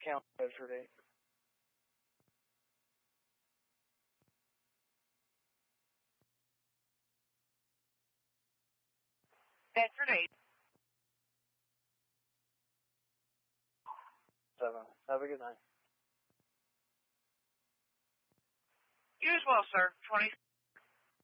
Count Bedford 8. Bedford 8. 7. Have a good night. You as well, sir. 20.